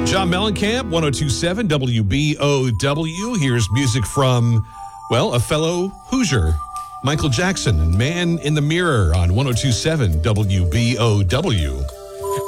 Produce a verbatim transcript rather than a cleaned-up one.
John Mellencamp, one oh two point seven W B O W. Here's music from, well, a fellow Hoosier, Michael Jackson, and Man in the Mirror on one oh two point seven W B O W.